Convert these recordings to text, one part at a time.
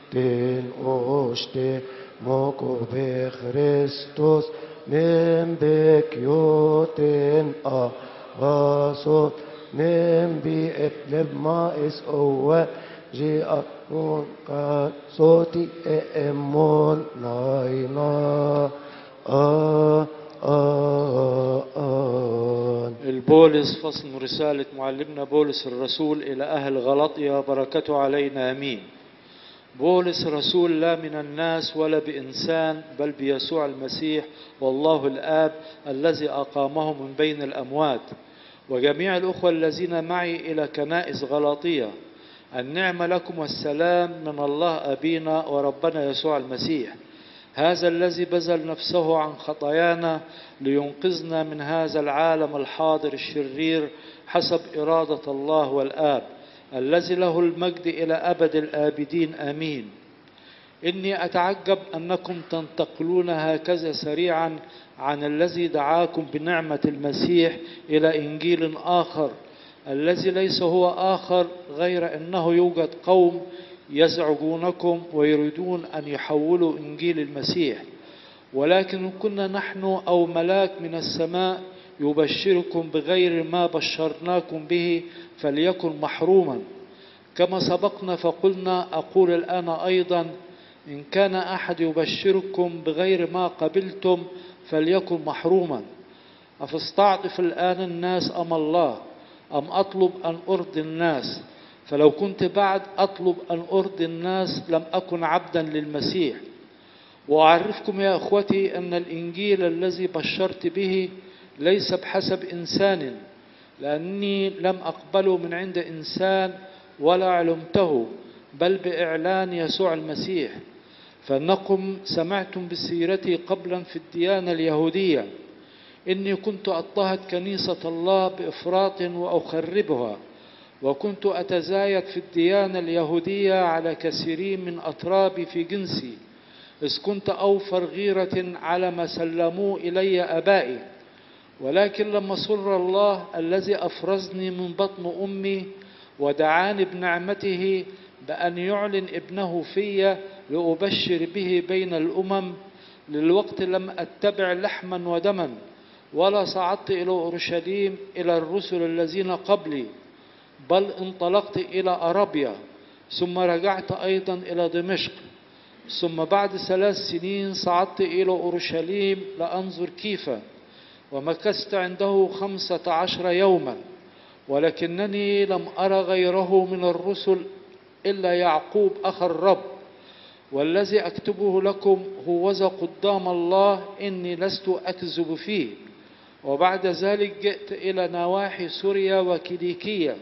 την ώστη μόκο βε Χριστός μεν μπεκιώτεν αγάσον μεν μπι επνεύμα εις ωε جاءون صوتي أمون ناينا البولس فصل رسالة معلمنا بولس الرسول إلى أهل غلطية بركته علينا آمين. بولس رسول لا من الناس ولا بإنسان بل بيسوع المسيح والله الآب الذي أقامه من بين الأموات وجميع الأخوة الذين معي إلى كنائس غلاطية. النعمة لكم والسلام من الله أبينا وربنا يسوع المسيح، هذا الذي بذل نفسه عن خطايانا لينقذنا من هذا العالم الحاضر الشرير حسب إرادة الله والآب الذي له المجد إلى أبد الآبدين آمين. إني أتعجب أنكم تنتقلون هكذا سريعا عن الذي دعاكم بنعمة المسيح إلى إنجيل آخر الذي ليس هو آخر غير أنه يوجد قوم يزعجونكم ويريدون أن يحولوا إنجيل المسيح، ولكن كنا نحن أو ملاك من السماء يبشركم بغير ما بشرناكم به فليكن محروما. كما سبقنا فقلنا أقول الآن أيضا إن كان أحد يبشركم بغير ما قبلتم فليكن محروما. أفاستعطف الآن الناس أم الله أم أطلب أن أرضي الناس؟ فلو كنت بعد أطلب أن أرضي الناس لم أكن عبدا للمسيح. وأعرفكم يا أخوتي أن الإنجيل الذي بشرت به ليس بحسب إنسان، لأني لم أقبله من عند إنسان ولا علمته، بل بإعلان يسوع المسيح. فأنكم سمعتم بسيرتي قبلا في الديانة اليهودية، إني كنت أضطهد كنيسة الله بإفراط وأخربها، وكنت أتزايد في الديانة اليهودية على كثيرين من أطرابي في جنسي، إذ كنت أوفر غيرة على ما سلموه إلي آبائي. ولكن لما سر الله الذي أفرزني من بطن أمي ودعاني بنعمته بأن يعلن ابنه في لأبشر به بين الأمم، للوقت لم أتبع لحما ودما ولا صعدت إلى أورشليم إلى الرسل الذين قبلي، بل انطلقت إلى أرابيا ثم رجعت أيضا إلى دمشق، ثم بعد 3 سنين صعدت إلى أورشليم لأنظر كيف، ومكثت عنده 15 يوما، ولكنني لم أرى غيره من الرسل إلا يعقوب أخ الرب، والذي أكتبه لكم هوذا قدام الله إني لست أكذب فيه. وبعد ذلك جئت إلى نواحي سوريا وكيليكية،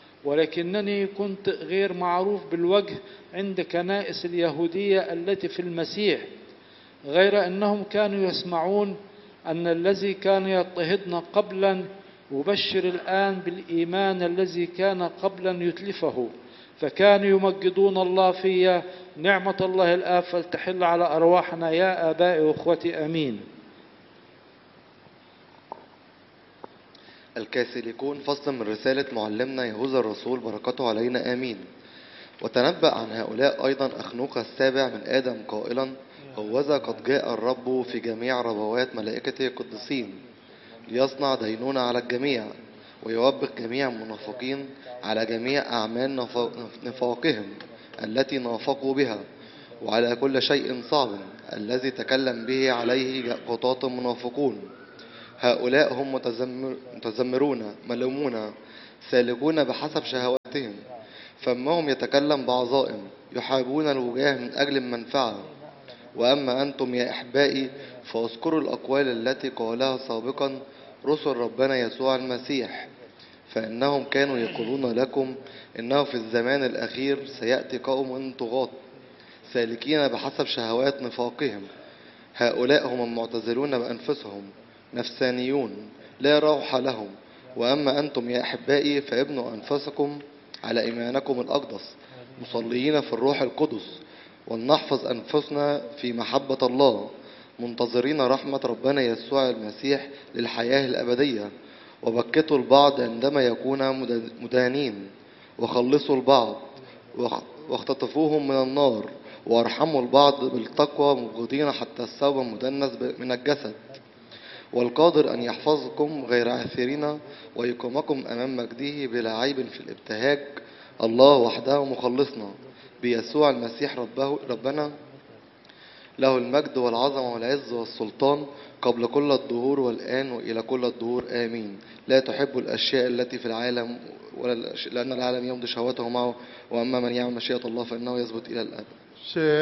ولكنني كنت غير معروف بالوجه عند كنائس اليهودية التي في المسيح، غير أنهم كانوا يسمعون أن الذي كان يضطهدنا قبلا يبشر الآن بالإيمان الذي كان قبلا يتلفه، فكانوا يمجدون الله في نعمة الله الآب فلتحل على أرواحنا يا آبائي وأخوتي آمين. الكاثوليكون فصل من رسالة معلمنا يهوذا الرسول بركته علينا آمين. وتنبأ عن هؤلاء أيضا أخنوخ السابع من آدم قائلا هوذا قد جاء الرب في جميع ربوات ملائكته القديسين ليصنع دينونة على الجميع ويوبخ جميع المنافقين على جميع أعمال نفاقهم التي نافقوا بها وعلى كل شيء صعب الذي تكلم به عليه قطاة منافقون. هؤلاء هم متذمرون ملومون سالكون بحسب شهواتهم، فمهم يتكلم بعظائم يحابون الوجاه من أجل المنفعة. وأما أنتم يا أحبائي فاذكروا الأقوال التي قالها سابقا رسل ربنا يسوع المسيح، فإنهم كانوا يقولون لكم إنه في الزمان الأخير سيأتي قوم طغاة سالكين بحسب شهوات نفاقهم. هؤلاء هم المعتزلون بأنفسهم نفسانيون لا روح لهم. وأما أنتم يا أحبائي فابنوا أنفسكم على إيمانكم الأقدس مصليين في الروح القدس، ولنحفظ أنفسنا في محبة الله منتظرين رحمة ربنا يسوع المسيح للحياة الأبدية. وبكتوا البعض عندما يكون مدانين، وخلصوا البعض واختطفوهم من النار، وارحموا البعض بالتقوى مبغضين حتى الثوب المدنس من الجسد، والقادر أن يحفظكم غير عاثرين ويقيمكم أمام مجده بلا عيب في الابتهاج، الله وحده مخلصنا بيسوع المسيح ربنا، له المجد والعظمة والعز والسلطان قبل كل الدهور والآن وإلى كل الدهور آمين. لا تحب الأشياء التي في العالم لأن العالم يمضي شهوته معه، وأما من يعمل مشيئة الله فإنه يثبت إلى الأبد.